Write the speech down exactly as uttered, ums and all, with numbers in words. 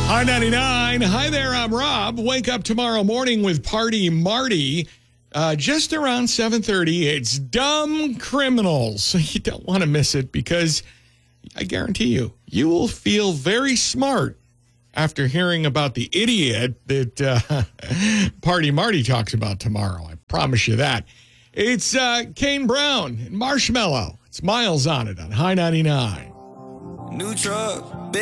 Hi ninety-nine. Hi there, I'm Rob. Wake up tomorrow morning with Party Marty. Uh, just around seven thirty, it's Dumb Criminals. So you don't want to miss it because I guarantee you, you will feel very smart after hearing about the idiot that uh, Party Marty talks about tomorrow. I promise you that. It's uh, Kane Brown and Marshmello. It's Miles on it on High ninety-nine. New truck.